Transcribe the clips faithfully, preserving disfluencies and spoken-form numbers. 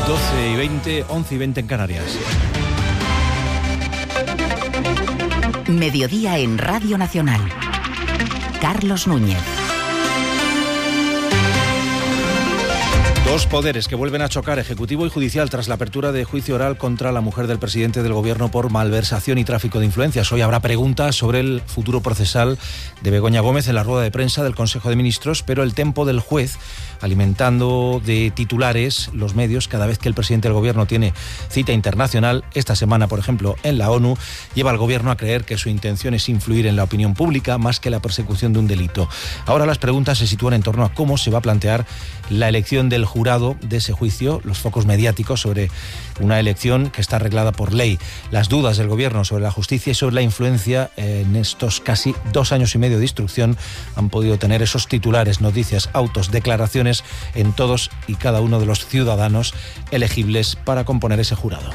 doce y veinte, once y veinte en Canarias. Mediodía en Radio Nacional. Carlos Núñez. Dos poderes que vuelven a chocar, ejecutivo y judicial, tras la apertura de juicio oral contra la mujer del presidente del gobierno por malversación y tráfico de influencias. Hoy habrá preguntas sobre el futuro procesal de Begoña Gómez en la rueda de prensa del Consejo de Ministros, pero el tempo del juez, alimentando de titulares los medios cada vez que el presidente del gobierno tiene cita internacional, esta semana, por ejemplo, en la ONU, lleva al gobierno a creer que su intención es influir en la opinión pública más que la persecución de un delito. Ahora las preguntas se sitúan en torno a cómo se va a plantear la elección del jurado de ese juicio, los focos mediáticos sobre una elección que está arreglada por ley, las dudas del gobierno sobre la justicia y sobre la influencia en estos casi dos años y medio de instrucción han podido tener esos titulares, noticias, autos, declaraciones en todos y cada uno de los ciudadanos elegibles para componer ese jurado.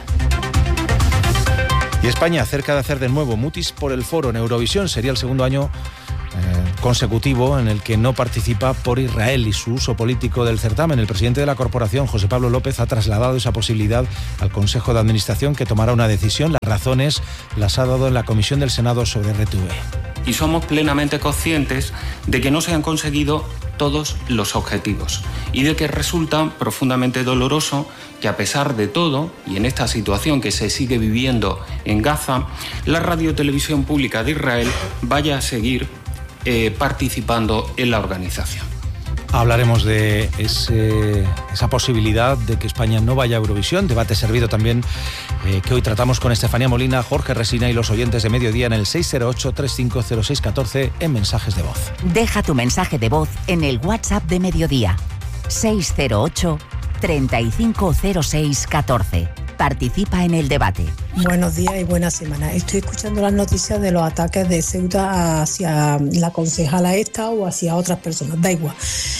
Y España cerca de hacer de nuevo mutis por el foro en Eurovisión. Sería el segundo año Eh, consecutivo en el que no participa por Israel y su uso político del certamen. El presidente de la corporación, José Pablo López, ha trasladado esa posibilidad al Consejo de Administración, que tomará una decisión. Las razones las ha dado en la comisión del Senado sobre R T V. Y somos plenamente conscientes de que no se han conseguido todos los objetivos y de que resulta profundamente doloroso que, a pesar de todo, y en esta situación que se sigue viviendo en Gaza, la radiotelevisión pública de Israel vaya a seguir Eh, participando en la organización. Hablaremos de ese, esa posibilidad de que España no vaya a Eurovisión, debate servido también eh, que hoy tratamos con Estefanía Molina, Jorge Resina y los oyentes de Mediodía en el seis cero ocho, tres cinco cero seis uno cuatro en mensajes de voz. Deja tu mensaje de voz en el WhatsApp de Mediodía, seis cero ocho, tres cinco cero seis uno cuatro. Participa en el debate. Buenos días y buena semana. Estoy escuchando las noticias de los ataques de Ceuta hacia la concejala esta o hacia otras personas, da igual.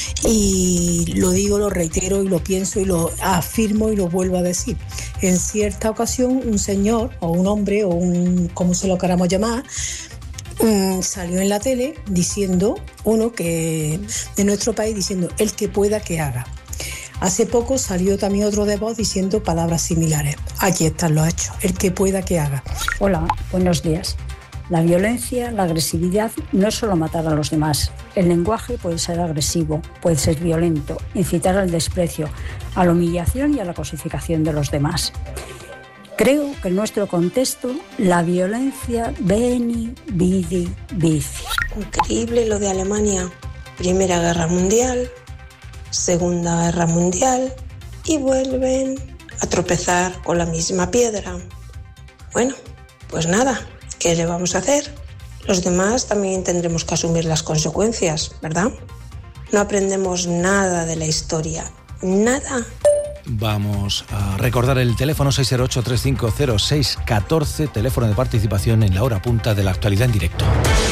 Y lo digo, lo reitero y lo pienso y lo afirmo y lo vuelvo a decir. En cierta ocasión un señor o un hombre o un, como se lo queramos llamar, um, salió en la tele diciendo, uno que de nuestro país, diciendo el que pueda que haga. Hace poco salió también otro de voz diciendo palabras similares. Aquí están los hechos, el que pueda que haga. Hola, buenos días. La violencia, la agresividad no es solo matar a los demás. El lenguaje puede ser agresivo, puede ser violento, incitar al desprecio, a la humillación y a la cosificación de los demás. Creo que en nuestro contexto la violencia veni, vidi, vici. Increíble lo de Alemania. Primera Guerra Mundial, Segunda Guerra Mundial y vuelven a tropezar con la misma piedra. Bueno, pues nada, ¿qué le vamos a hacer? Los demás también tendremos que asumir las consecuencias, ¿verdad? No aprendemos nada de la historia, nada. Vamos a recordar el teléfono seis cero ocho, tres cinco cero seis uno cuatro, teléfono de participación en la hora punta de la actualidad en directo.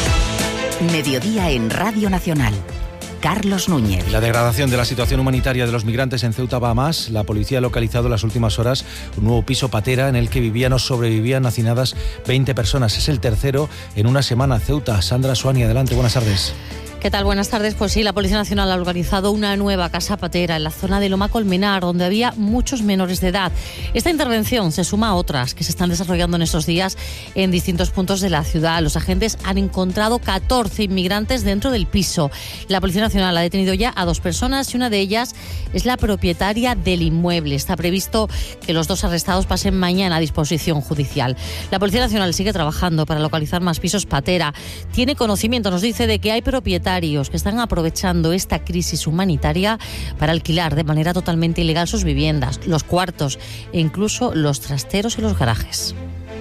Mediodía en Radio Nacional. Carlos Núñez. La degradación de la situación humanitaria de los migrantes en Ceuta va a más. La policía ha localizado en las últimas horas un nuevo piso patera en el que vivían o sobrevivían hacinadas veinte personas. Es el tercero en una semana. Ceuta. Sandra Suani, adelante, buenas tardes. ¿Qué tal? Buenas tardes. Pues sí, la Policía Nacional ha organizado una nueva casa patera en la zona de Loma Colmenar, donde había muchos menores de edad. Esta intervención se suma a otras que se están desarrollando en estos días en distintos puntos de la ciudad. Los agentes han encontrado catorce inmigrantes dentro del piso. La Policía Nacional ha detenido ya a dos personas y una de ellas es la propietaria del inmueble. Está previsto que los dos arrestados pasen mañana a disposición judicial. La Policía Nacional sigue trabajando para localizar más pisos patera. Tiene conocimiento, nos dice, de que hay propietarios que están aprovechando esta crisis humanitaria para alquilar de manera totalmente ilegal sus viviendas, los cuartos e incluso los trasteros y los garajes.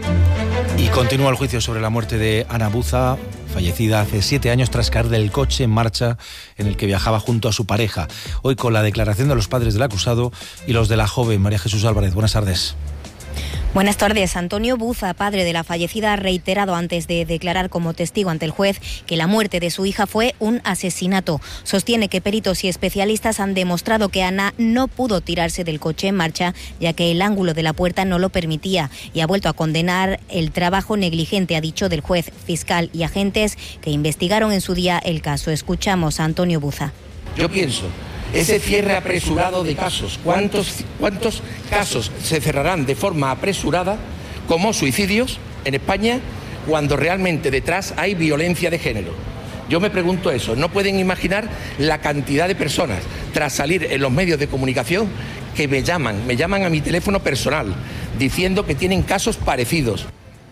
Y continúa el juicio sobre la muerte de Ana Buza, fallecida hace siete años tras caer del coche en marcha en el que viajaba junto a su pareja. Hoy con la declaración de los padres del acusado y los de la joven. María Jesús Álvarez, buenas tardes. Buenas tardes. Antonio Buza, padre de la fallecida, ha reiterado antes de declarar como testigo ante el juez que la muerte de su hija fue un asesinato. Sostiene que peritos y especialistas han demostrado que Ana no pudo tirarse del coche en marcha, ya que el ángulo de la puerta no lo permitía, y ha vuelto a condenar el trabajo negligente, ha dicho, del juez, fiscal y agentes que investigaron en su día el caso. Escuchamos a Antonio Buza. Yo pienso ese cierre apresurado de casos. ¿Cuántos, cuántos casos se cerrarán de forma apresurada como suicidios en España cuando realmente detrás hay violencia de género? Yo me pregunto eso. No pueden imaginar la cantidad de personas tras salir en los medios de comunicación que me llaman, me llaman a mi teléfono personal diciendo que tienen casos parecidos.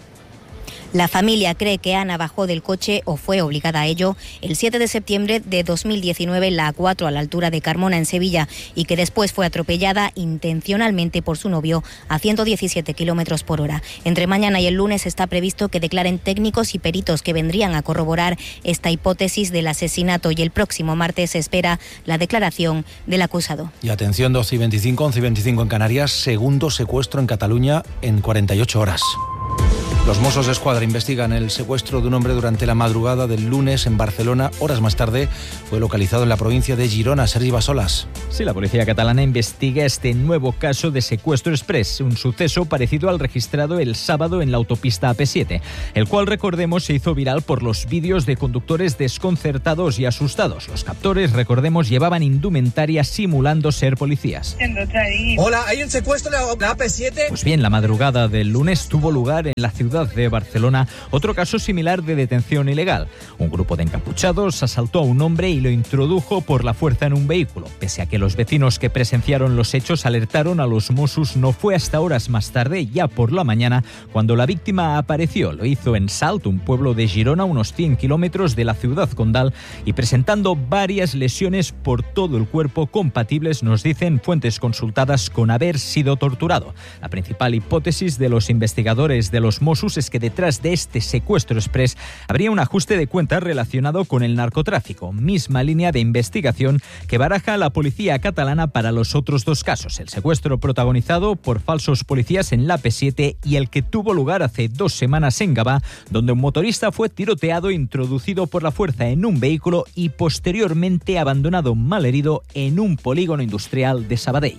La familia cree que Ana bajó del coche o fue obligada a ello el siete de septiembre de dos mil diecinueve en la A cuatro a la altura de Carmona, en Sevilla, y que después fue atropellada intencionalmente por su novio a ciento diecisiete kilómetros por hora. Entre mañana y el lunes está previsto que declaren técnicos y peritos que vendrían a corroborar esta hipótesis del asesinato, y el próximo martes se espera la declaración del acusado. Y atención, doce y veinticinco, once y veinticinco en Canarias, segundo secuestro en Cataluña en cuarenta y ocho horas. Los Mossos d'Esquadra investigan el secuestro de un hombre durante la madrugada del lunes en Barcelona. Horas más tarde fue localizado en la provincia de Girona. Sergi Basolas. Sí, la policía catalana investiga este nuevo caso de secuestro express, un suceso parecido al registrado el sábado en la autopista A P siete, el cual, recordemos, se hizo viral por los vídeos de conductores desconcertados y asustados. Los captores, recordemos, llevaban indumentaria simulando ser policías. Hola, ¿hay un secuestro en la A P siete? Pues bien, la madrugada del lunes tuvo lugar en la ciudad de Barcelona otro caso similar de detención ilegal. Un grupo de encapuchados asaltó a un hombre y lo introdujo por la fuerza en un vehículo. Pese a que los vecinos que presenciaron los hechos alertaron a los Mossos, no fue hasta horas más tarde, ya por la mañana, cuando la víctima apareció. Lo hizo en Salt, un pueblo de Girona, unos cien kilómetros de la ciudad condal, y presentando varias lesiones por todo el cuerpo compatibles, nos dicen fuentes consultadas, con haber sido torturado. La principal hipótesis de los investigadores de los Mossos es que detrás de este secuestro express habría un ajuste de cuentas relacionado con el narcotráfico, misma línea de investigación que baraja la policía catalana para los otros dos casos: el secuestro protagonizado por falsos policías en la A P siete y el que tuvo lugar hace dos semanas en Gavà, donde un motorista fue tiroteado, introducido por la fuerza en un vehículo y posteriormente abandonado malherido en un polígono industrial de Sabadell.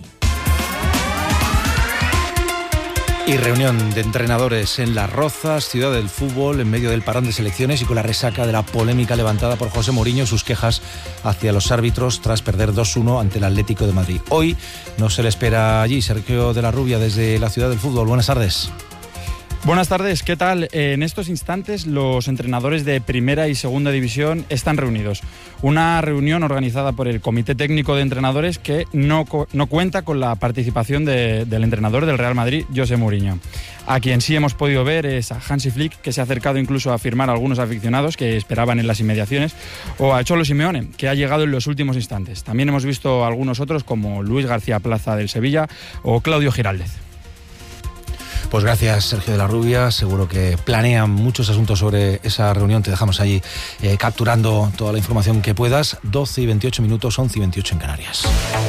Y reunión de entrenadores en Las Rozas, ciudad del fútbol, en medio del parón de selecciones y con la resaca de la polémica levantada por José Mourinho, sus quejas hacia los árbitros tras perder dos uno ante el Atlético de Madrid. Hoy no se le espera allí. Sergio de la Rubia, desde la ciudad del fútbol. Buenas tardes. Buenas tardes, ¿qué tal? En estos instantes los entrenadores de Primera y Segunda División están reunidos. Una reunión organizada por el Comité Técnico de Entrenadores que no, no cuenta con la participación de, del entrenador del Real Madrid, José Mourinho. A quien sí hemos podido ver es a Hansi Flick, que se ha acercado incluso a firmar a algunos aficionados que esperaban en las inmediaciones, o a Cholo Simeone, que ha llegado en los últimos instantes. También hemos visto a algunos otros como Luis García Plaza del Sevilla o Claudio Giraldez. Pues gracias, Sergio de la Rubia. Seguro que planean muchos asuntos sobre esa reunión. Te dejamos allí eh, capturando toda la información que puedas. doce y veintiocho minutos, once y veintiocho en Canarias.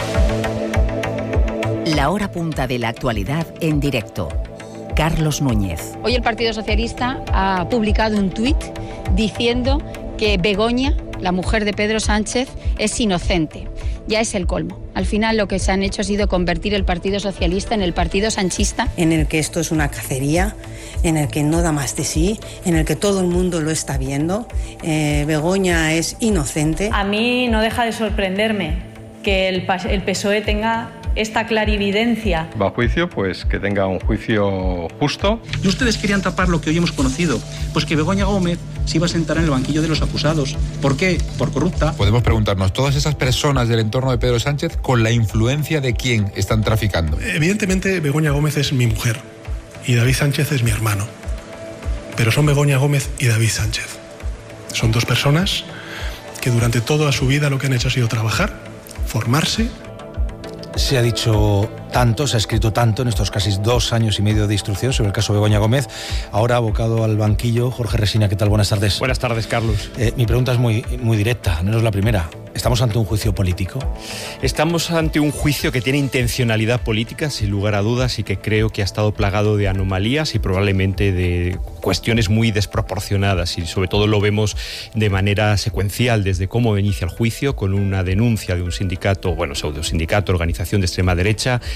La hora punta de la actualidad en directo. Carlos Núñez. Hoy el Partido Socialista ha publicado un tuit diciendo que Begoña, la mujer de Pedro Sánchez, es inocente. Ya es el colmo. Al final lo que se han hecho ha sido convertir el Partido Socialista en el Partido Sanchista. En el que esto es una cacería, en el que no da más de sí, en el que todo el mundo lo está viendo. Eh, Begoña es inocente. A mí no deja de sorprenderme que el, el P S O E tenga esta clarividencia. Va a juicio, pues que tenga un juicio justo. Y ustedes querían tapar lo que hoy hemos conocido, pues que Begoña Gómez se iba a sentar en el banquillo de los acusados. ¿Por qué? Por corrupta. Podemos preguntarnos, ¿todas esas personas del entorno de Pedro Sánchez con la influencia de quién están traficando? Evidentemente Begoña Gómez es mi mujer y David Sánchez es mi hermano. Pero son Begoña Gómez y David Sánchez. Son dos personas que durante toda su vida lo que han hecho ha sido trabajar, formarse. Se ha dicho tanto, se ha escrito tanto en estos casi dos años y medio de instrucción sobre el caso Begoña Gómez. Ahora abocado al banquillo, Jorge Resina, ¿qué tal? Buenas tardes. Buenas tardes, Carlos. Eh, mi pregunta es muy, muy directa, no es la primera. ¿Estamos ante un juicio político? Estamos ante un juicio que tiene intencionalidad política, sin lugar a dudas, y que creo que ha estado plagado de anomalías y probablemente de cuestiones muy desproporcionadas, y sobre todo lo vemos de manera secuencial desde cómo inicia el juicio, con una denuncia de un sindicato, bueno, pseudo sindicato, organización de extrema derecha,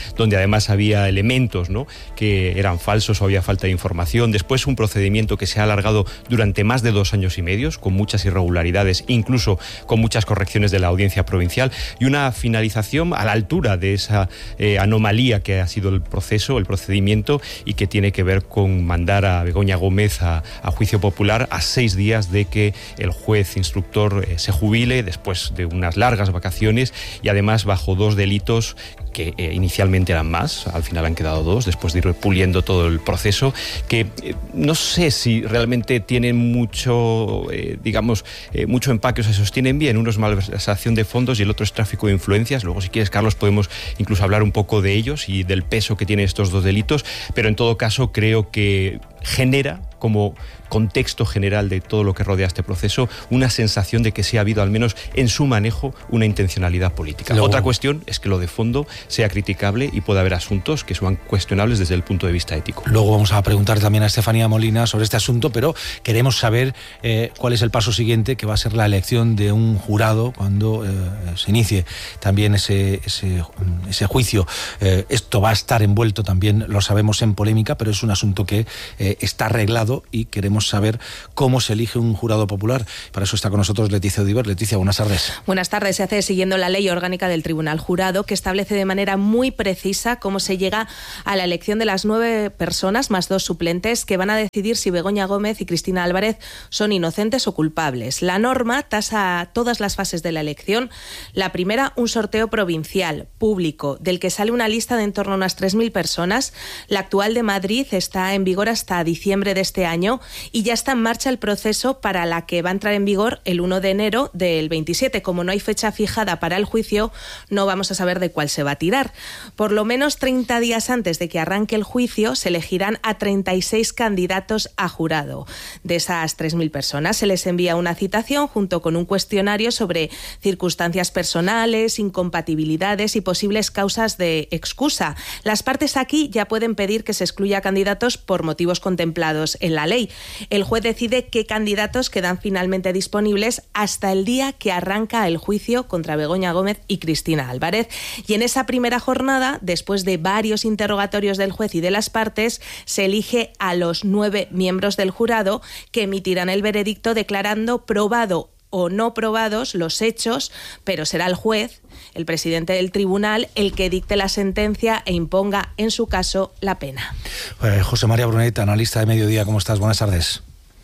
donde además había elementos, ¿no?, que eran falsos o había falta de información. Después un procedimiento que se ha alargado durante más de dos años y medio, con muchas irregularidades, incluso con muchas correcciones de la Audiencia Provincial, y una finalización a la altura de esa eh, anomalía que ha sido el proceso, el procedimiento, y que tiene que ver con mandar a Begoña Gómez a, a juicio popular a seis días de que el juez instructor eh, se jubile después de unas largas vacaciones, y además bajo dos delitos que eh, inicialmente eran más, al final han quedado dos, después de ir puliendo todo el proceso, que eh, no sé si realmente tienen mucho, eh, digamos, eh, mucho empaque, o se sostienen bien. Uno es malversación de fondos y el otro es tráfico de influencias. Luego, si quieres, Carlos, podemos incluso hablar un poco de ellos y del peso que tienen estos dos delitos, pero en todo caso creo que genera, como contexto general de todo lo que rodea este proceso, una sensación de que sí ha habido, al menos en su manejo, una intencionalidad política. Luego, otra cuestión es que lo de fondo sea criticable y pueda haber asuntos que sean cuestionables desde el punto de vista ético. Luego vamos a preguntar también a Estefanía Molina sobre este asunto, pero queremos saber eh, cuál es el paso siguiente, que va a ser la elección de un jurado cuando eh, se inicie también ese, ese, ese juicio. Eh, esto va a estar envuelto también, lo sabemos, en polémica, pero es un asunto que eh, está arreglado y queremos saber cómo se elige un jurado popular. Para eso está con nosotros Leticia Odiver. Leticia, buenas tardes. Buenas tardes. Se hace siguiendo la ley orgánica del Tribunal Jurado, que establece de manera muy precisa cómo se llega a la elección de las nueve personas más dos suplentes que van a decidir si Begoña Gómez y Cristina Álvarez son inocentes o culpables. La norma tasa todas las fases de la elección. La primera, un sorteo provincial, público, del que sale una lista de en torno a unas tres mil personas. La actual de Madrid está en vigor hasta diciembre de este año y ya está en marcha el proceso para la que va a entrar en vigor el uno de enero del veintisiete. Como no hay fecha fijada para el juicio, no vamos a saber de cuál se va a tirar. Por lo menos treinta días antes de que arranque el juicio se elegirán a treinta y seis candidatos a jurado. De esas tres mil personas se les envía una citación junto con un cuestionario sobre circunstancias personales, incompatibilidades y posibles causas de excusa. Las partes aquí ya pueden pedir que se excluya candidatos por motivos contemplados en la ley. El juez decide qué candidatos quedan finalmente disponibles hasta el día que arranca el juicio contra Begoña Gómez y Cristina Álvarez. Y en esa primera jornada, después de varios interrogatorios del juez y de las partes, se elige a los nueve miembros del jurado que emitirán el veredicto declarando probado o no probados los hechos, pero será el juez, el presidente del tribunal, el que dicte la sentencia e imponga, en su caso, la pena. Eh, José María Brunet, analista de Mediodía, ¿cómo estás? Buenas tardes.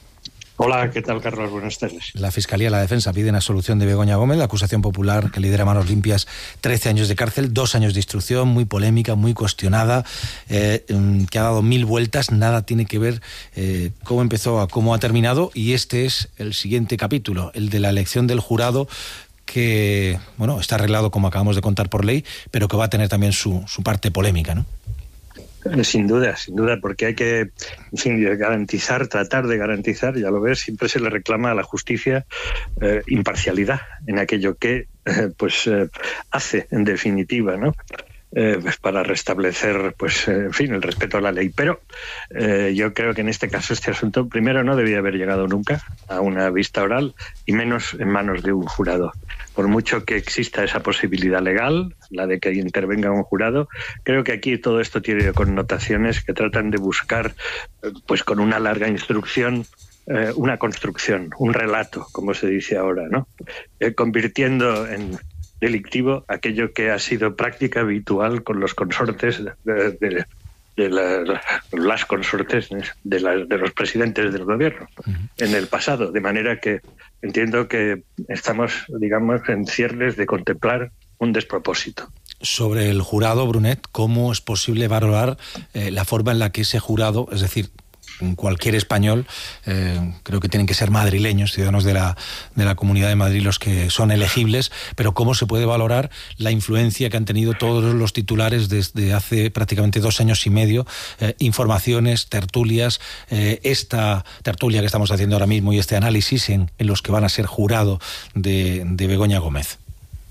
Hola, ¿qué tal, Carlos? Buenas tardes. La Fiscalía y la Defensa piden absolución de Begoña Gómez, la acusación popular que lidera Manos Limpias, trece años de cárcel, dos años de instrucción, muy polémica, muy cuestionada, eh, que ha dado mil vueltas, nada tiene que ver eh, cómo empezó a cómo ha terminado, y este es el siguiente capítulo, el de la elección del jurado, que, bueno, está arreglado, como acabamos de contar, por ley, pero que va a tener también su, su parte polémica, ¿no? Sin duda, sin duda, porque hay que, en fin, garantizar, tratar de garantizar, ya lo ves, siempre se le reclama a la justicia eh, imparcialidad en aquello que eh, pues eh, hace, en definitiva, ¿no? Eh, pues para restablecer, pues, eh, en fin, el respeto a la ley. Pero eh, yo creo que en este caso este asunto, primero, no debía haber llegado nunca a una vista oral, y menos en manos de un jurado. Por mucho que exista esa posibilidad legal, la de que intervenga un jurado, creo que aquí todo esto tiene connotaciones que tratan de buscar, pues con una larga instrucción, eh, una construcción, un relato, como se dice ahora, ¿no? Eh, convirtiendo en delictivo aquello que ha sido práctica habitual con los consortes de, de, de la, las consortes de, la, de los presidentes del gobierno uh-huh. en el pasado, de manera que entiendo que estamos, digamos, en cierres de contemplar un despropósito. Sobre el jurado, Brunet, ¿cómo es posible valorar eh, la forma en la que ese jurado, es decir, cualquier español, eh, creo que tienen que ser madrileños, ciudadanos de la, de la Comunidad de Madrid los que son elegibles, pero cómo se puede valorar la influencia que han tenido todos los titulares desde hace prácticamente dos años y medio, eh, informaciones, tertulias, eh, esta tertulia que estamos haciendo ahora mismo y este análisis en, en los que van a ser jurado de, de Begoña Gómez?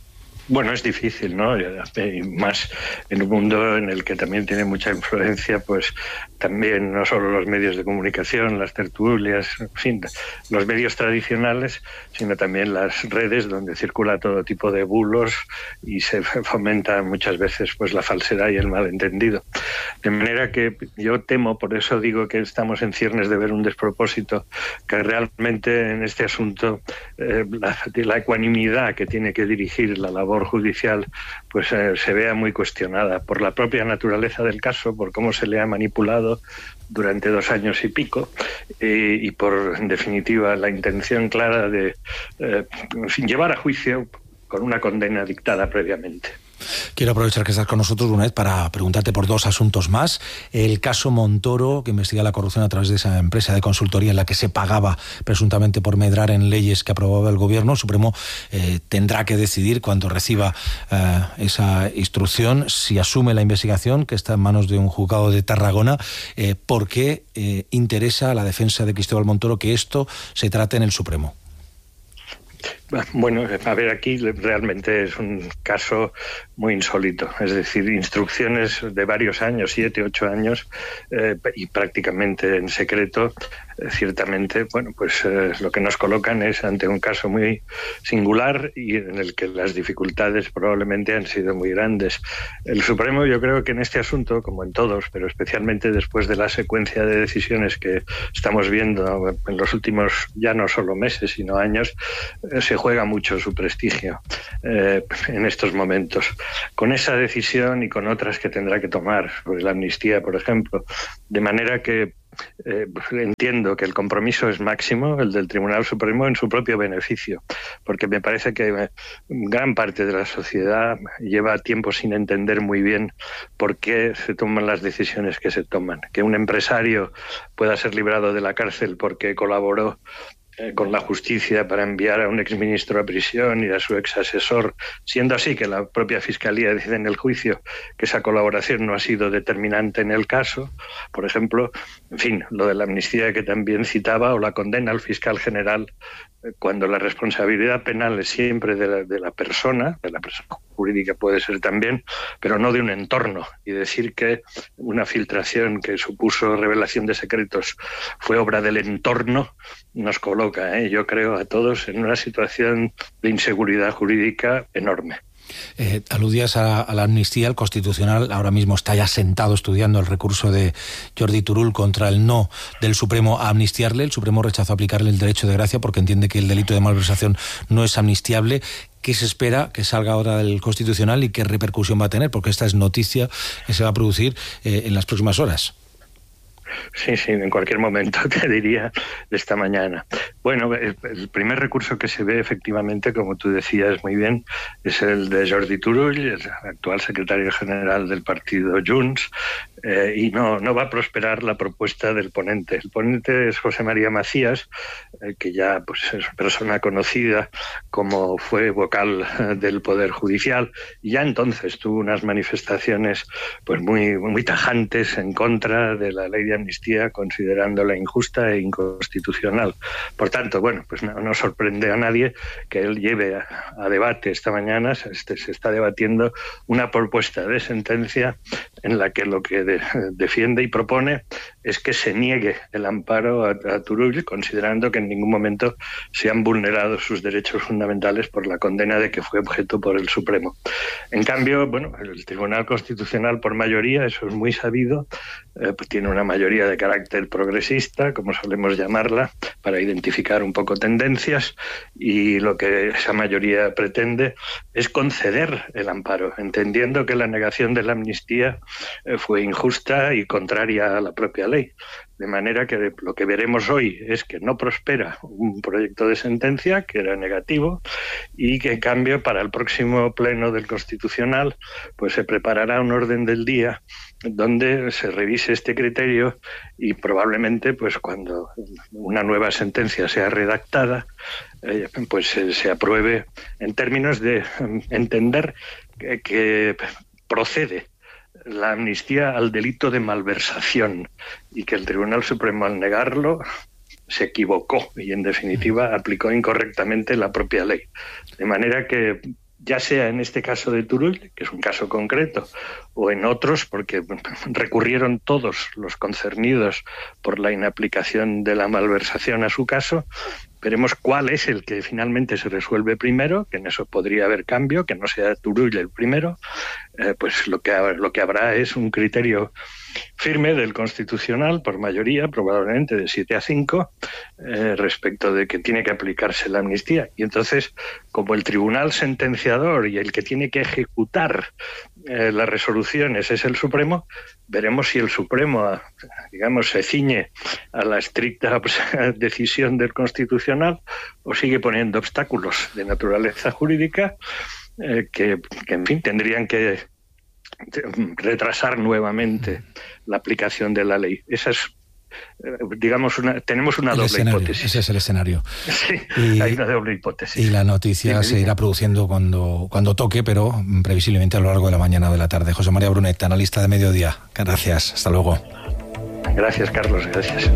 Bueno, es difícil, ¿no? Y más en un mundo en el que también tiene mucha influencia, pues también no solo los medios de comunicación, las tertulias, en fin, los medios tradicionales, sino también las redes donde circula todo tipo de bulos y se fomenta muchas veces pues la falsedad y el malentendido. De manera que yo temo, por eso digo que estamos en ciernes de ver un despropósito, que realmente en este asunto eh, la, la ecuanimidad que tiene que dirigir la labor judicial pues eh, se vea muy cuestionada por la propia naturaleza del caso, por cómo se le ha manipulado durante dos años y pico eh, y por, en definitiva, la intención clara de eh, en fin, llevar a juicio con una condena dictada previamente. Quiero aprovechar que estás con nosotros una vez para preguntarte por dos asuntos más. El caso Montoro, que investiga la corrupción a través de esa empresa de consultoría en la que se pagaba presuntamente por medrar en leyes que aprobaba el gobierno. El Supremo eh, tendrá que decidir cuando reciba eh, esa instrucción si asume la investigación que está en manos de un juzgado de Tarragona, eh, porque eh, interesa a la defensa de Cristóbal Montoro que esto se trate en el Supremo. Bueno, a ver, aquí realmente es un caso muy insólito, es decir, instrucciones de varios años, siete, ocho años, eh, y prácticamente en secreto, eh, ciertamente, bueno, pues eh, lo que nos colocan es ante un caso muy singular y en el que las dificultades probablemente han sido muy grandes. El Supremo, yo creo que en este asunto, como en todos, pero especialmente después de la secuencia de decisiones que estamos viendo en los últimos ya no solo meses, sino años, eh, se juega mucho su prestigio eh, en estos momentos. Con esa decisión y con otras que tendrá que tomar, sobre la amnistía, por ejemplo, de manera que eh, entiendo que el compromiso es máximo, el del Tribunal Supremo, en su propio beneficio, porque me parece que gran parte de la sociedad lleva tiempo sin entender muy bien por qué se toman las decisiones que se toman. Que un empresario pueda ser librado de la cárcel porque colaboró con la justicia para enviar a un exministro a prisión y a su exasesor, siendo así que la propia Fiscalía decide en el juicio que esa colaboración no ha sido determinante en el caso, por ejemplo, en fin, lo de la amnistía que también citaba, o la condena al fiscal general, cuando la responsabilidad penal es siempre de la, de la persona, de la persona jurídica puede ser también, pero no de un entorno, y decir que una filtración que supuso revelación de secretos fue obra del entorno, nos coloca, ¿eh? yo creo, a todos en una situación de inseguridad jurídica enorme. Eh, aludías a, a la amnistía. El Constitucional ahora mismo está ya sentado estudiando el recurso de Jordi Turull contra el no del Supremo a amnistiarle. El Supremo rechazó aplicarle el derecho de gracia porque entiende que el delito de malversación no es amnistiable. ¿Qué se espera que salga ahora del Constitucional y qué repercusión va a tener? Porque esta es noticia que se va a producir eh, en las próximas horas. Sí, sí, en cualquier momento, te diría, de esta mañana. Bueno, el, el primer recurso que se ve efectivamente, como tú decías muy bien, es el de Jordi Turull, el actual secretario general del partido Junts, eh, y no, no va a prosperar la propuesta del ponente. El ponente es José María Macías, eh, que ya pues, es persona conocida como fue vocal eh, del Poder Judicial, y ya entonces tuvo unas manifestaciones pues muy, muy tajantes en contra de la ley de amnistía, considerándola injusta e inconstitucional. Por tanto, bueno, pues no, no sorprende a nadie que él lleve a, a debate esta mañana, se, se está debatiendo una propuesta de sentencia en la que lo que de, defiende y propone es que se niegue el amparo a, a Turull, considerando que en ningún momento se han vulnerado sus derechos fundamentales por la condena de que fue objeto por el Supremo. En cambio, bueno, el Tribunal Constitucional por mayoría, eso es muy sabido, eh, pues tiene una mayoría de carácter progresista, como solemos llamarla, para identificar un poco tendencias, y lo que esa mayoría pretende es conceder el amparo, entendiendo que la negación de la amnistía eh, fue injusta y contraria a la propia ley. De manera que lo que veremos hoy es que no prospera un proyecto de sentencia, que era negativo, y que en cambio para el próximo pleno del Constitucional pues se preparará un orden del día donde se revise este criterio y probablemente pues cuando una nueva sentencia sea redactada eh, pues se, se apruebe en términos de entender que, que procede la amnistía al delito de malversación y que el Tribunal Supremo, al negarlo, se equivocó y en definitiva aplicó incorrectamente la propia ley. De manera que ya sea en este caso de Turull, que es un caso concreto, o en otros, porque recurrieron todos los concernidos por la inaplicación de la malversación a su caso. Veremos cuál es el que finalmente se resuelve primero, que en eso podría haber cambio, que no sea Turull el primero. Eh, pues lo que, lo que habrá es un criterio firme del Constitucional, por mayoría, probablemente de siete a cinco, eh, respecto de que tiene que aplicarse la amnistía. Y entonces, como el tribunal sentenciador y el que tiene que ejecutar eh, las resoluciones es el Supremo, veremos si el Supremo, digamos, se ciñe a la estricta decisión del Constitucional o sigue poniendo obstáculos de naturaleza jurídica eh, que, que, en fin, tendrían que retrasar nuevamente la aplicación de la ley. Esa es, digamos, una, tenemos una el doble escenario, hipótesis. Ese es el escenario. Sí, y, hay una doble hipótesis. Y la noticia sí, se irá produciendo cuando, cuando toque, pero previsiblemente a lo largo de la mañana o de la tarde. José María Brunet, analista de Mediodía. Gracias, hasta luego. Gracias, Carlos, gracias.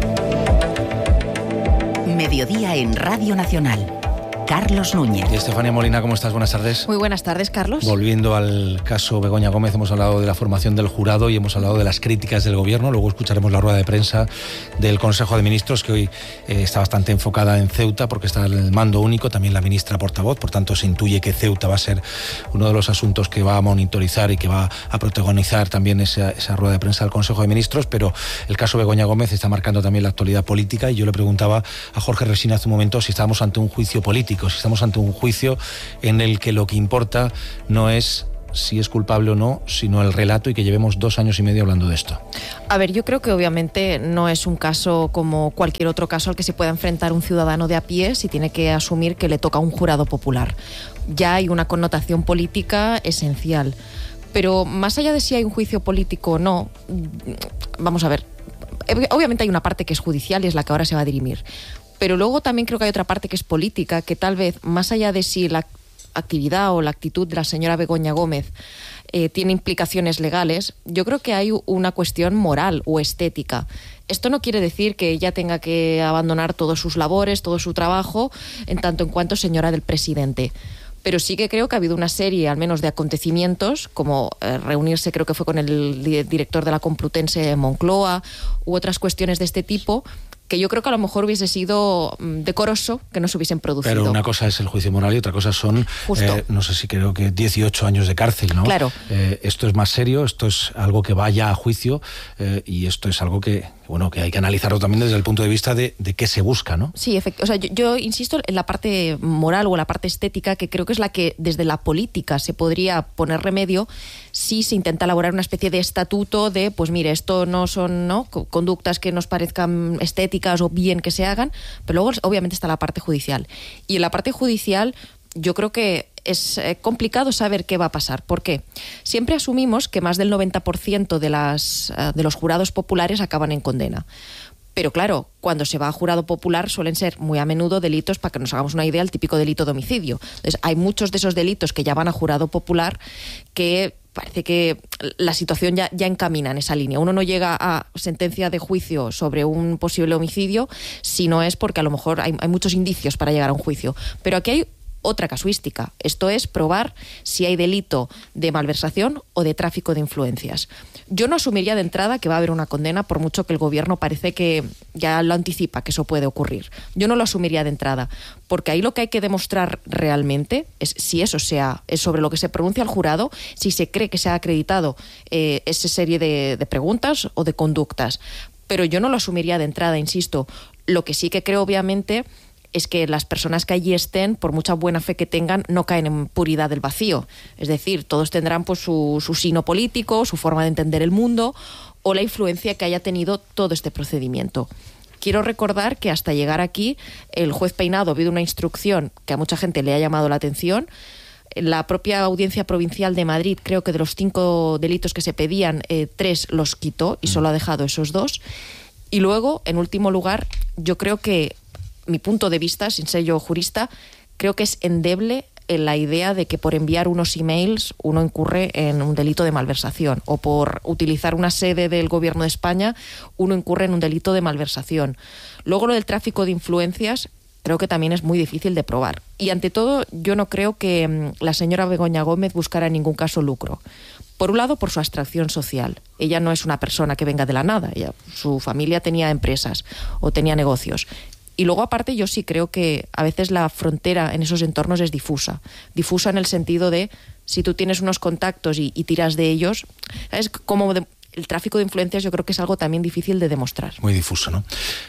Mediodía en Radio Nacional. Carlos Núñez. Y Estefanía Molina, ¿cómo estás? Buenas tardes. Muy buenas tardes, Carlos. Volviendo al caso Begoña Gómez, hemos hablado de la formación del jurado y hemos hablado de las críticas del Gobierno. Luego escucharemos la rueda de prensa del Consejo de Ministros, que hoy eh, está bastante enfocada en Ceuta, porque está el mando único, también la ministra portavoz. Por tanto, se intuye que Ceuta va a ser uno de los asuntos que va a monitorizar y que va a protagonizar también esa, esa rueda de prensa del Consejo de Ministros. Pero el caso Begoña Gómez está marcando también la actualidad política, y yo le preguntaba a Jorge Resina hace un momento si estábamos ante un juicio político, si estamos ante un juicio en el que lo que importa no es si es culpable o no, sino el relato, y que llevemos dos años y medio hablando de esto. A ver, yo creo que obviamente no es un caso como cualquier otro caso al que se pueda enfrentar un ciudadano de a pie si tiene que asumir que le toca a un jurado popular. Ya hay una connotación política esencial. Pero más allá de si hay un juicio político o no, vamos a ver, obviamente hay una parte que es judicial y es la que ahora se va a dirimir. Pero luego también creo que hay otra parte que es política, que tal vez, más allá de si la actividad o la actitud de la señora Begoña Gómez eh, tiene implicaciones legales, yo creo que hay una cuestión moral o estética. Esto no quiere decir que ella tenga que abandonar todos sus labores, todo su trabajo, en tanto en cuanto señora del presidente. Pero sí que creo que ha habido una serie, al menos, de acontecimientos, como eh, reunirse, creo que fue con el director de la Complutense en Moncloa, u otras cuestiones de este tipo, que yo creo que a lo mejor hubiese sido decoroso que no se hubiesen producido. Pero una cosa es el juicio moral y otra cosa son, eh, no sé si creo que dieciocho años de cárcel, ¿no? Claro. Eh, esto es más serio, esto es algo que vaya a juicio eh, y esto es algo que, bueno, que hay que analizarlo también desde el punto de vista de, de qué se busca, ¿no? Sí, efectivamente. O sea, yo, yo insisto en la parte moral o la parte estética, que creo que es la que desde la política se podría poner remedio si se intenta elaborar una especie de estatuto de, pues mire, esto no son, ¿no?, conductas que nos parezcan estéticas o bien que se hagan, pero luego obviamente está la parte judicial. Y en la parte judicial yo creo que es complicado saber qué va a pasar. ¿Por qué? Siempre asumimos que más del noventa por ciento de, las, de los jurados populares acaban en condena. Pero claro, cuando se va a jurado popular suelen ser muy a menudo delitos, para que nos hagamos una idea, el típico delito de homicidio. Entonces, hay muchos de esos delitos que ya van a jurado popular que parece que la situación ya, ya encamina en esa línea. Uno no llega a sentencia de juicio sobre un posible homicidio si no es porque a lo mejor hay, hay muchos indicios para llegar a un juicio. Pero aquí hay otra casuística. Esto es probar si hay delito de malversación o de tráfico de influencias. Yo no asumiría de entrada que va a haber una condena, por mucho que el Gobierno parece que ya lo anticipa, que eso puede ocurrir. Yo no lo asumiría de entrada, porque ahí lo que hay que demostrar realmente es si eso sea es sobre lo que se pronuncia el jurado, si se cree que se ha acreditado eh, esa serie de, de preguntas o de conductas. Pero yo no lo asumiría de entrada, insisto. Lo que sí que creo, obviamente, es que las personas que allí estén, por mucha buena fe que tengan, no caen en puridad del vacío. Es decir, todos tendrán pues su, su sino político, su forma de entender el mundo o la influencia que haya tenido todo este procedimiento. Quiero recordar que hasta llegar aquí, el juez Peinado, ha habido una instrucción que a mucha gente le ha llamado la atención. La propia Audiencia Provincial de Madrid, creo que de los cinco delitos que se pedían, eh, tres los quitó y solo ha dejado esos dos. Y luego, en último lugar, yo creo que mi punto de vista, sin ser yo jurista, creo que es endeble en la idea de que por enviar unos emails uno incurre en un delito de malversación, o por utilizar una sede del Gobierno de España uno incurre en un delito de malversación. Luego, lo del tráfico de influencias, creo que también es muy difícil de probar. Y ante todo, yo no creo que mmm, la señora Begoña Gómez buscara en ningún caso lucro. Por un lado, por su abstracción social. Ella no es una persona que venga de la nada. Ella, su familia tenía empresas o tenía negocios. Y luego, aparte, yo sí creo que a veces la frontera en esos entornos es difusa. Difusa en el sentido de, si tú tienes unos contactos y, y tiras de ellos, es como de, el tráfico de influencias yo creo que es algo también difícil de demostrar. Muy difuso, ¿no?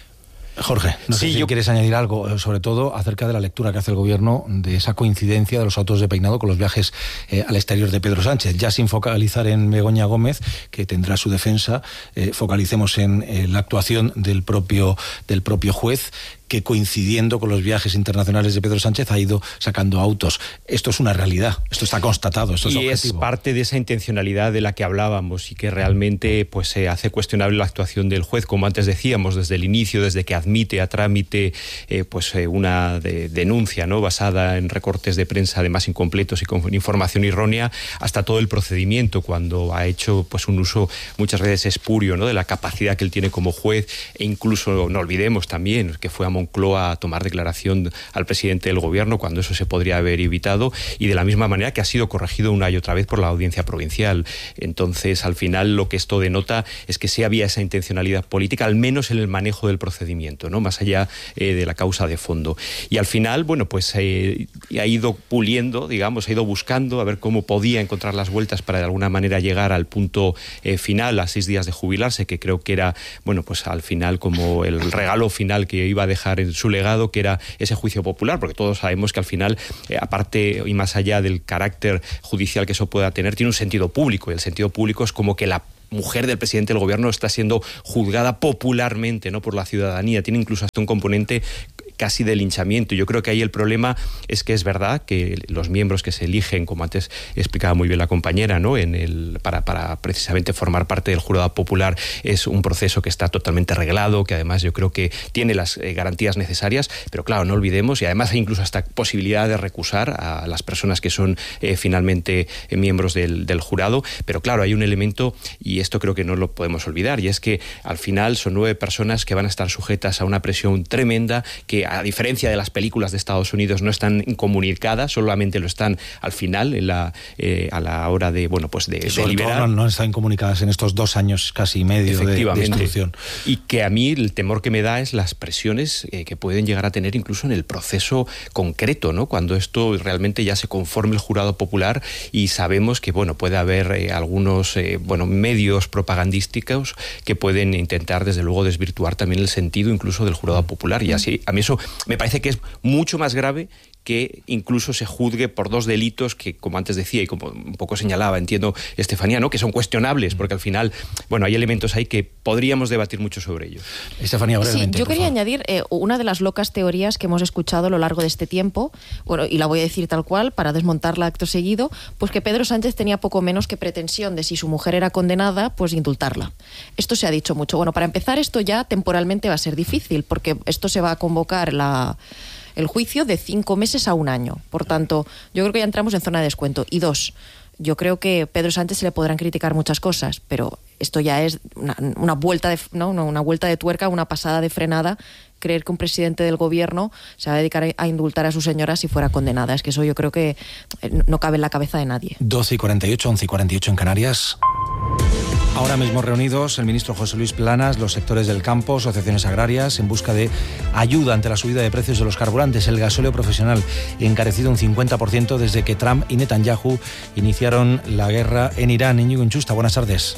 Jorge, no sé sí, si yo... quieres añadir algo, sobre todo acerca de la lectura que hace el Gobierno de esa coincidencia de los autos de peinado con los viajes eh, al exterior de Pedro Sánchez. Ya sin focalizar en Begoña Gómez, que tendrá su defensa, eh, focalicemos en eh, la actuación del propio, del propio juez, que coincidiendo con los viajes internacionales de Pedro Sánchez ha ido sacando autos. Esto es una realidad, esto está constatado, esto es y objetivo. Es parte de esa intencionalidad de la que hablábamos y que realmente pues se hace cuestionable la actuación del juez, como antes decíamos, desde el inicio, desde que admite a trámite eh, pues eh, una de, denuncia, ¿no?, basada en recortes de prensa además incompletos y con información errónea, hasta todo el procedimiento, cuando ha hecho pues un uso muchas veces espurio, ¿no?, de la capacidad que él tiene como juez, e incluso no olvidemos también que fue a Moncloa a tomar declaración al presidente del gobierno cuando eso se podría haber evitado, y de la misma manera que ha sido corregido una y otra vez por la audiencia provincial. Entonces, al final, lo que esto denota es que sí había esa intencionalidad política, al menos en el manejo del procedimiento, ¿no?, más allá eh, de la causa de fondo. Y al final, bueno, pues eh, ha ido puliendo, digamos, ha ido buscando a ver cómo podía encontrar las vueltas para de alguna manera llegar al punto eh, final, a seis días de jubilarse, que creo que era, bueno, pues al final como el regalo final que iba a dejar en su legado, que era ese juicio popular, porque todos sabemos que al final, eh, aparte y más allá del carácter judicial que eso pueda tener, tiene un sentido público, y el sentido público es como que la mujer del presidente del gobierno está siendo juzgada popularmente, ¿no?, por la ciudadanía. Tiene incluso hasta un componente casi de linchamiento. Yo creo que ahí el problema es que es verdad que los miembros que se eligen, como antes explicaba muy bien la compañera, ¿no?, en el para, para precisamente formar parte del jurado popular, es un proceso que está totalmente arreglado, que además yo creo que tiene las eh, garantías necesarias, pero claro, no olvidemos, y además hay incluso hasta posibilidad de recusar a las personas que son eh, finalmente eh, miembros del, del jurado, pero claro, hay un elemento, y esto creo que no lo podemos olvidar, y es que al final son nueve personas que van a estar sujetas a una presión tremenda, que a diferencia de las películas de Estados Unidos no están incomunicadas, solamente lo están al final, en la, eh, a la hora de, bueno, pues de, de liberar. No, no están incomunicadas en estos dos años casi y medio de, de instrucción. Y que a mí el temor que me da es las presiones eh, que pueden llegar a tener incluso en el proceso concreto, ¿no?, cuando esto realmente ya se conforme el jurado popular, y sabemos que, bueno, puede haber eh, algunos eh, bueno, medios propagandísticos que pueden intentar desde luego desvirtuar también el sentido incluso del jurado popular, y así a mí eso me parece que es mucho más grave que incluso se juzgue por dos delitos que, como antes decía y como un poco señalaba, entiendo, Estefanía, ¿no?, que son cuestionables, porque al final, bueno, hay elementos ahí que podríamos debatir mucho sobre ellos. Estefanía, brevemente. Sí, yo quería añadir eh, una de las locas teorías que hemos escuchado a lo largo de este tiempo, bueno, y la voy a decir tal cual para desmontarla acto seguido, pues que Pedro Sánchez tenía poco menos que pretensión de, si su mujer era condenada, pues indultarla. Esto se ha dicho mucho. Bueno, para empezar, esto ya temporalmente va a ser difícil, porque esto se va a convocar la... el juicio de cinco meses a un año. Por tanto, yo creo que ya entramos en zona de descuento. Y dos, yo creo que Pedro Sánchez se le podrán criticar muchas cosas, pero esto ya es una, una vuelta de, ¿no? una vuelta de tuerca, una pasada de frenada, creer que un presidente del gobierno se va a dedicar a indultar a su señora si fuera condenada. Es que eso yo creo que no cabe en la cabeza de nadie. doce y cuarenta y ocho, once y cuarenta y ocho en Canarias. Ahora mismo reunidos el ministro José Luis Planas, los sectores del campo, asociaciones agrarias, en busca de ayuda ante la subida de precios de los carburantes. El gasóleo profesional encarecido un cincuenta por ciento desde que Trump y Netanyahu iniciaron la guerra en Irán. Íñigo Inchusta, buenas tardes.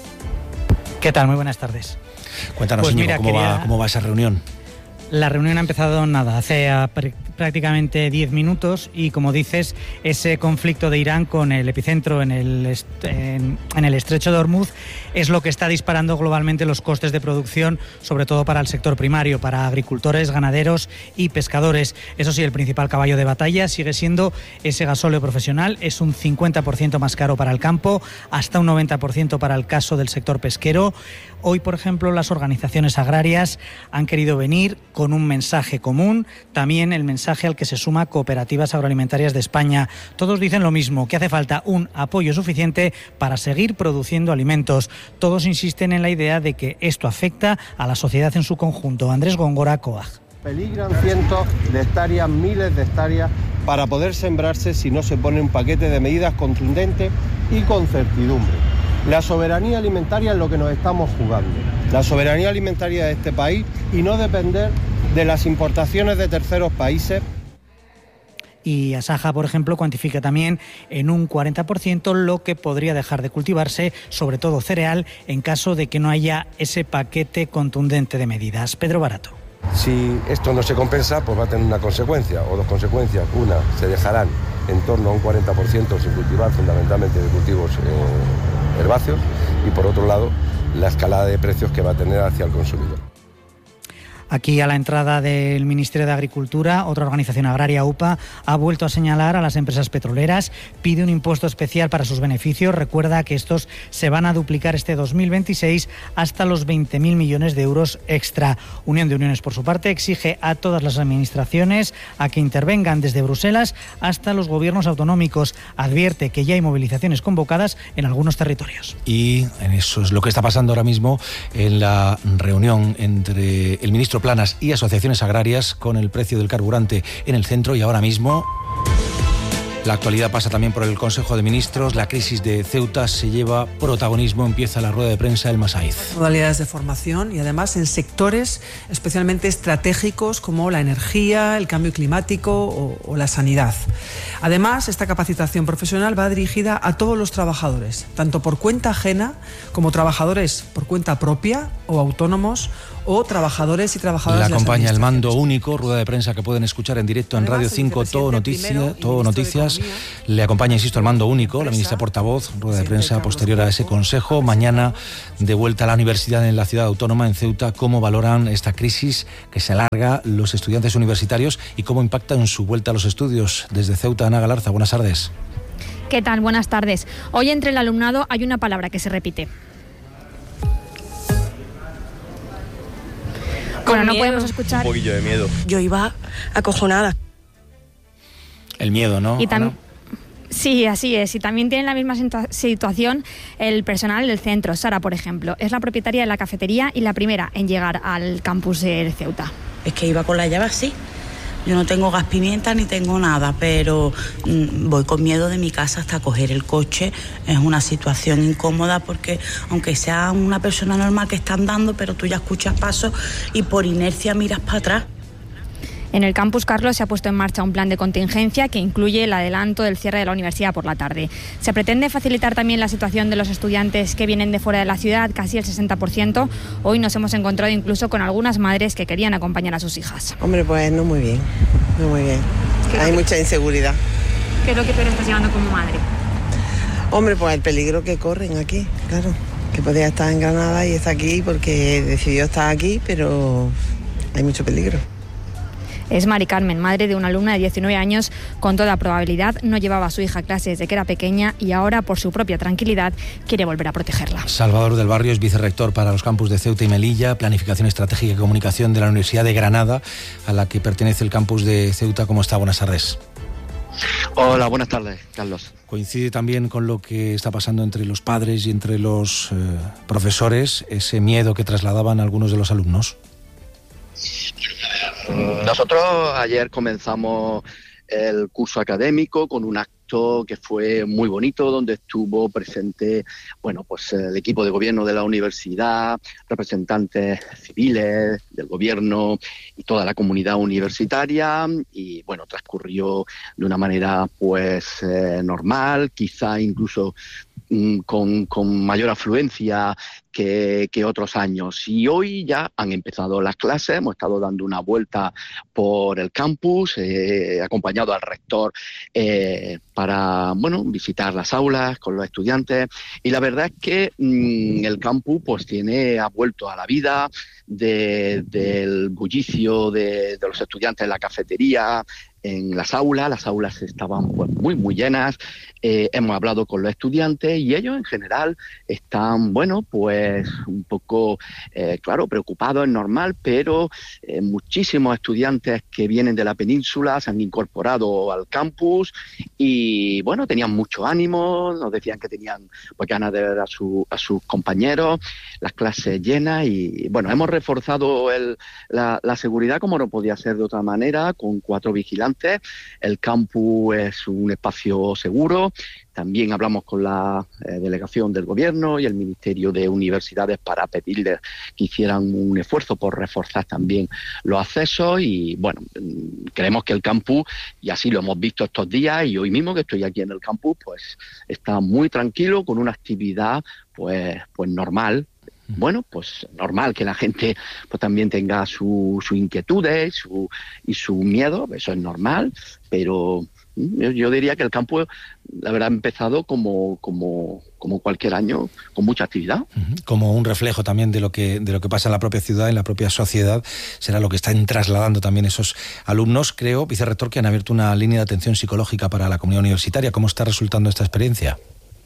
¿Qué tal? Muy buenas tardes. Cuéntanos, pues Íñigo, mira, ¿cómo, quería... va, ¿cómo va esa reunión? La reunión ha empezado nada, hace prácticamente diez minutos, y como dices, ese conflicto de Irán con el epicentro en el, est en, en el estrecho de Hormuz es lo que está disparando globalmente los costes de producción, sobre todo para el sector primario, para agricultores, ganaderos y pescadores. Eso sí, el principal caballo de batalla sigue siendo ese gasóleo profesional. Es un cincuenta por ciento más caro para el campo, hasta un noventa por ciento para el caso del sector pesquero. Hoy, por ejemplo, las organizaciones agrarias han querido venir con un mensaje común, también el mensaje al que se suma Cooperativas Agroalimentarias de España. Todos dicen lo mismo, que hace falta un apoyo suficiente para seguir produciendo alimentos. Todos insisten en la idea de que esto afecta a la sociedad en su conjunto. Andrés Góngora, COAG. Peligran cientos de hectáreas, miles de hectáreas, para poder sembrarse si no se pone un paquete de medidas contundentes y con certidumbre. La soberanía alimentaria es lo que nos estamos jugando. La soberanía alimentaria de este país y no depender de las importaciones de terceros países. Y Asaja, por ejemplo, cuantifica también en un cuarenta por ciento lo que podría dejar de cultivarse, sobre todo cereal, en caso de que no haya ese paquete contundente de medidas. Pedro Barato. Si esto no se compensa, pues va a tener una consecuencia o dos consecuencias. Una, se dejarán en torno a un cuarenta por ciento sin cultivar, fundamentalmente de cultivos eh, herbáceos, y por otro lado, la escalada de precios que va a tener hacia el consumidor. Aquí, a la entrada del Ministerio de Agricultura, otra organización agraria, U P A, ha vuelto a señalar a las empresas petroleras, pide un impuesto especial para sus beneficios. Recuerda que estos se van a duplicar este dos mil veintiséis hasta los veinte mil millones de euros extra. Unión de Uniones, por su parte, exige a todas las administraciones a que intervengan desde Bruselas hasta los gobiernos autonómicos. Advierte que ya hay movilizaciones convocadas en algunos territorios. Y eso es lo que está pasando ahora mismo en la reunión entre el ministro Planas y asociaciones agrarias con el precio del carburante en el centro. Y ahora mismo la actualidad pasa también por el Consejo de Ministros. La crisis de Ceuta se lleva protagonismo. Empieza la rueda de prensa del Masaiz. Modalidades de formación y además en sectores especialmente estratégicos como la energía, el cambio climático o, o la sanidad. Además, esta capacitación profesional va dirigida a todos los trabajadores, tanto por cuenta ajena como trabajadores por cuenta propia o autónomos o trabajadores y trabajadoras. La acompaña el mando único, rueda de prensa que pueden escuchar en directo en Radio cinco, Todo Noticia, Todo Noticias. Le acompaña, insisto, el mando único, la ministra portavoz, rueda de prensa posterior a ese consejo. Mañana, de vuelta a la universidad en la ciudad autónoma, en Ceuta. ¿Cómo valoran esta crisis que se alarga los estudiantes universitarios y cómo impacta en su vuelta a los estudios? Desde Ceuta, Ana Galarza, buenas tardes. ¿Qué tal? Buenas tardes. Hoy entre el alumnado hay una palabra que se repite. Bueno, no podemos escuchar. Un poquillo de miedo. Yo iba acojonada. El miedo, ¿no? Y tam- sí, así es. Y también tiene la misma situa- situación el personal del centro. Sara, por ejemplo, es la propietaria de la cafetería y la primera en llegar al campus de Ceuta. Es que iba con la llave así. Yo no tengo gas pimienta ni tengo nada, pero mmm, voy con miedo de mi casa hasta coger el coche. Es una situación incómoda porque aunque sea una persona normal que está andando, pero tú ya escuchas pasos y por inercia miras para atrás. En el campus Carlos se ha puesto en marcha un plan de contingencia que incluye el adelanto del cierre de la universidad por la tarde. Se pretende facilitar también la situación de los estudiantes que vienen de fuera de la ciudad, casi el sesenta por ciento. Hoy nos hemos encontrado incluso con algunas madres que querían acompañar a sus hijas. Hombre, pues no muy bien, no muy bien. Hay mucha inseguridad. ¿Qué es lo que tú le estás llevando como madre? Hombre, pues el peligro que corren aquí, claro. Que podía estar en Granada y está aquí porque decidió estar aquí, pero hay mucho peligro. Es Mari Carmen, madre de una alumna de diecinueve años. Con toda probabilidad no llevaba a su hija a clase desde que era pequeña y ahora, por su propia tranquilidad, quiere volver a protegerla. Salvador del Barrio es vicerrector para los campus de Ceuta y Melilla, Planificación Estratégica y Comunicación de la Universidad de Granada, a la que pertenece el campus de Ceuta. ¿Cómo está? Buenas tardes. Hola, buenas tardes, Carlos. Coincide también con lo que está pasando entre los padres y entre los eh, profesores, ese miedo que trasladaban algunos de los alumnos. Nosotros ayer comenzamos el curso académico con un acto que fue muy bonito, donde estuvo presente, bueno, pues el equipo de gobierno de la universidad, representantes civiles del gobierno y toda la comunidad universitaria, y bueno, transcurrió de una manera pues eh, normal, quizá incluso mm, con, con mayor afluencia Que, que otros años. Y hoy ya han empezado las clases, hemos estado dando una vuelta por el campus, eh, acompañado al rector eh, para bueno, visitar las aulas con los estudiantes, y la verdad es que mmm, el campus pues tiene, ha vuelto a la vida de, del bullicio de, de los estudiantes en la cafetería, en las aulas, las aulas estaban pues muy muy llenas, eh, hemos hablado con los estudiantes y ellos en general están, bueno, pues un poco, eh, claro, preocupados, es normal, pero eh, muchísimos estudiantes que vienen de la península se han incorporado al campus y, bueno, tenían mucho ánimo, nos decían que tenían pues ganas de ver a, su, a sus compañeros, las clases llenas y, bueno, hemos reforzado el, la, la seguridad como no podía ser de otra manera, con cuatro vigilantes. El campus es un espacio seguro. También hablamos con la eh, delegación del Gobierno y el Ministerio de Universidades para pedirles que hicieran un esfuerzo por reforzar también los accesos y, bueno, creemos que el campus, y así lo hemos visto estos días y hoy mismo que estoy aquí en el campus, pues está muy tranquilo, con una actividad pues, pues normal. Bueno, pues normal que la gente pues también tenga sus su inquietudes su, y su miedo, eso es normal, pero yo, yo diría que el campo habrá empezado como, como, como cualquier año, con mucha actividad. Como un reflejo también de lo que de lo que pasa en la propia ciudad, en la propia sociedad, será lo que están trasladando también esos alumnos. Creo, vicerrector, que han abierto una línea de atención psicológica para la comunidad universitaria. ¿Cómo está resultando esta experiencia?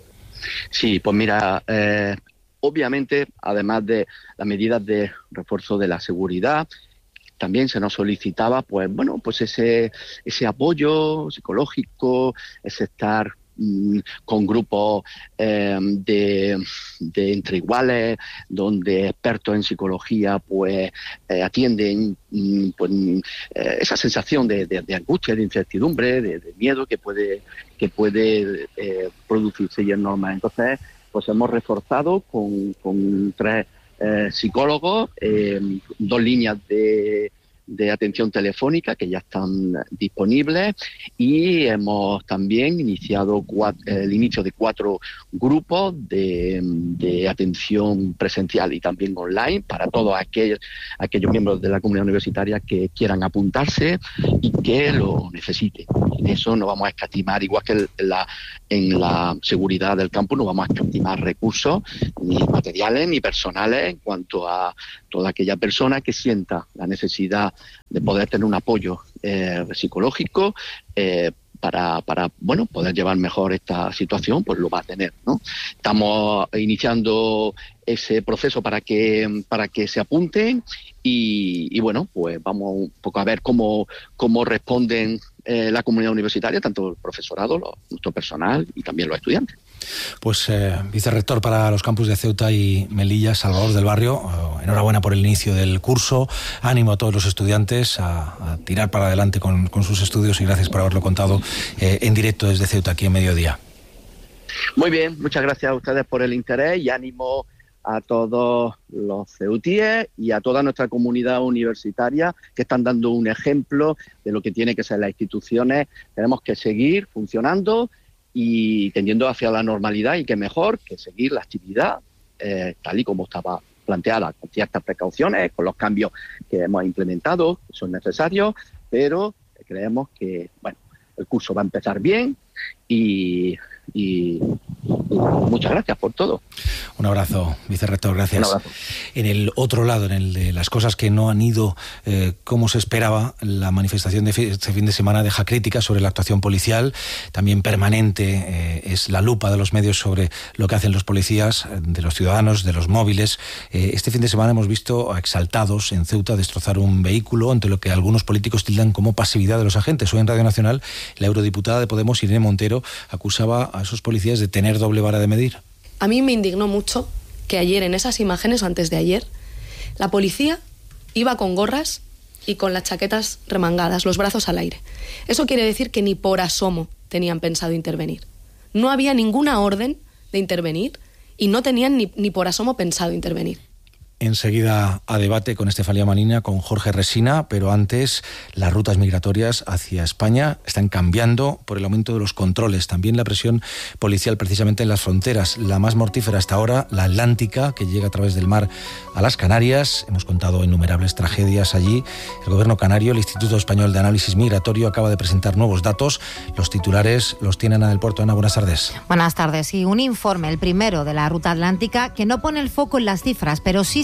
Sí, pues mira... Eh, Obviamente, además de las medidas de refuerzo de la seguridad, también se nos solicitaba, pues bueno, pues ese ese apoyo psicológico, ese estar mmm, con grupos eh, de, de entre iguales, donde expertos en psicología, pues eh, atienden mmm, pues, eh, esa sensación de, de, de angustia, de incertidumbre, de, de miedo que puede que puede eh, producirse y es normal. Entonces, pues hemos reforzado con, con tres eh, psicólogos, eh, dos líneas de, de atención telefónica que ya están disponibles y hemos también iniciado cuatro, el inicio de cuatro grupos de, de atención presencial y también online para todos aquellos, aquellos miembros de la comunidad universitaria que quieran apuntarse y que lo necesiten. En eso no vamos a escatimar, igual que en la, en la seguridad del campus, no vamos a escatimar recursos ni materiales ni personales en cuanto a toda aquella persona que sienta la necesidad de poder tener un apoyo eh, psicológico eh, para, para bueno, poder llevar mejor esta situación, pues lo va a tener, ¿no? Estamos iniciando ese proceso para que para que se apunten y, y bueno, pues vamos un poco a ver cómo, cómo responden eh, la comunidad universitaria, tanto el profesorado, lo, nuestro personal y también los estudiantes. Pues eh, vicerrector para los campus de Ceuta y Melilla, Salvador del Barrio, eh, enhorabuena por el inicio del curso, ánimo a todos los estudiantes a, a tirar para adelante con, con sus estudios y gracias por haberlo contado eh, en directo desde Ceuta aquí en Mediodía. Muy bien, muchas gracias a ustedes por el interés y ánimo a todos los ceutíes y a toda nuestra comunidad universitaria que están dando un ejemplo de lo que tiene que ser las instituciones. Tenemos que seguir funcionando y tendiendo hacia la normalidad y qué mejor que seguir la actividad eh, tal y como estaba planteada, con ciertas precauciones, con los cambios que hemos implementado, que son necesarios, pero creemos que bueno, el curso va a empezar bien y, y, y muchas gracias por todo. Un abrazo, vicerrector, gracias. Un abrazo. En el otro lado, en el de las cosas que no han ido eh, como se esperaba, la manifestación de este fin de semana deja críticas sobre la actuación policial, también permanente eh, es la lupa de los medios sobre lo que hacen los policías, de los ciudadanos, de los móviles. Eh, este fin de semana hemos visto a exaltados en Ceuta destrozar un vehículo, ante lo que algunos políticos tildan como pasividad de los agentes. Hoy en Radio Nacional, la eurodiputada de Podemos, Irene Montero, acusaba a esos policías de tener doble vara de medir. A mí me indignó mucho que ayer, en esas imágenes, o antes de ayer, la policía iba con gorras y con las chaquetas remangadas, los brazos al aire. Eso quiere decir que ni por asomo tenían pensado intervenir. No había ninguna orden de intervenir y no tenían ni, ni por asomo pensado intervenir. Enseguida a debate con Estefanía Manina, con Jorge Resina, pero antes las rutas migratorias hacia España están cambiando por el aumento de los controles, también la presión policial precisamente en las fronteras. La más mortífera hasta ahora, la atlántica, que llega a través del mar a las Canarias. Hemos contado innumerables tragedias allí. El gobierno canario, el Instituto Español de Análisis Migratorio, acaba de presentar nuevos datos. Los titulares los tiene Ana del Puerto. Ana, buenas tardes. Buenas tardes. Y un informe, el primero de la ruta atlántica, que no pone el foco en las cifras, pero sí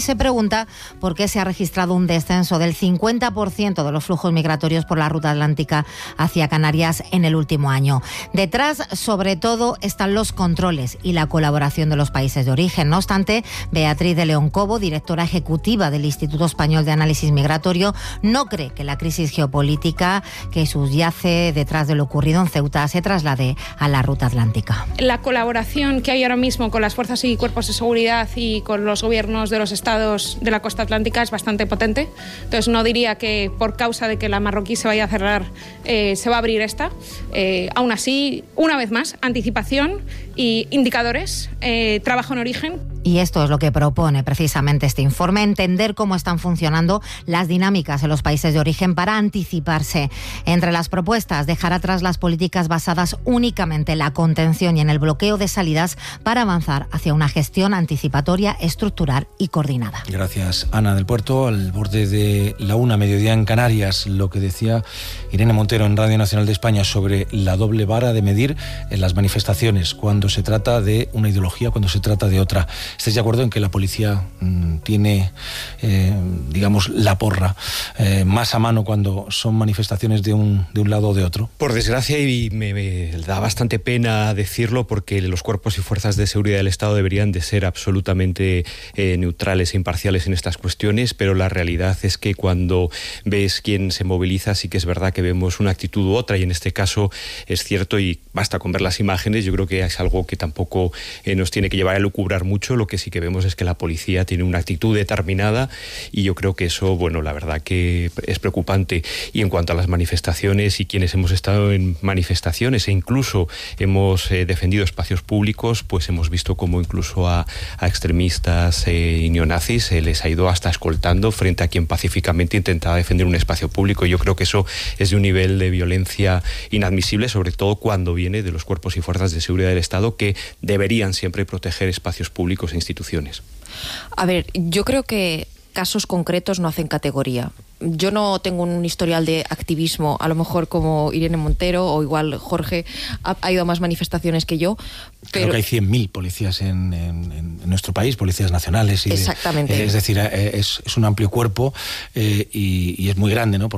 se pregunta por qué se ha registrado un descenso del cincuenta por ciento de los flujos migratorios por la ruta atlántica hacia Canarias en el último año. Detrás, sobre todo, están los controles y la colaboración de los países de origen. No obstante, Beatriz de León Cobo, directora ejecutiva del Instituto Español de Análisis Migratorio, no cree que la crisis geopolítica que subyace detrás de lo ocurrido en Ceuta se traslade a la ruta atlántica. La colaboración que hay ahora mismo con las fuerzas y cuerpos de seguridad y con los gobiernos de los estados de la costa atlántica es bastante potente. Entonces no diría que por causa de que la marroquí se vaya a cerrar eh, se va a abrir esta. Eh, aún así, una vez más, anticipación y indicadores, eh, trabajo en origen. Y esto es lo que propone precisamente este informe, entender cómo están funcionando las dinámicas en los países de origen para anticiparse. Entre las propuestas, dejar atrás las políticas basadas únicamente en la contención y en el bloqueo de salidas para avanzar hacia una gestión anticipatoria, estructural y coordinada. Gracias, Ana del Puerto. Al borde de la una, mediodía en Canarias, lo que decía Irene Montero en Radio Nacional de España sobre la doble vara de medir en las manifestaciones, cuando se trata de una ideología, cuando se trata de otra. ¿Estáis de acuerdo en que la policía mmm, tiene, eh, digamos, la porra eh, más a mano cuando son manifestaciones de un, de un lado o de otro? Por desgracia, y me, me da bastante pena decirlo, porque los cuerpos y fuerzas de seguridad del Estado deberían de ser absolutamente eh, neutrales e imparciales en estas cuestiones, pero la realidad es que cuando ves quién se moviliza, sí que es verdad que vemos una actitud u otra, y en este caso es cierto, y basta con ver las imágenes, yo creo que es algo que tampoco eh, nos tiene que llevar a lucubrar mucho. Lo que sí que vemos es que la policía tiene una actitud determinada, y yo creo que eso, bueno, la verdad que es preocupante. Y en cuanto a las manifestaciones y quienes hemos estado en manifestaciones e incluso hemos eh, defendido espacios públicos, pues hemos visto cómo incluso a, a extremistas eh, y neonazis se les ha ido hasta escoltando frente a quien pacíficamente intentaba defender un espacio público. Yo creo que eso es de un nivel de violencia inadmisible, sobre todo cuando viene de los cuerpos y fuerzas de seguridad del Estado, que deberían siempre proteger espacios públicos e instituciones. A ver, yo creo que casos concretos no hacen categoría. Yo no tengo un historial de activismo, a lo mejor como Irene Montero o igual Jorge ha, ha ido a más manifestaciones que yo. Pero creo que hay cien mil policías en, en, en nuestro país, policías nacionales. Y exactamente. De, eh, es decir, eh, es, es un amplio cuerpo eh, y, y es muy grande, ¿no?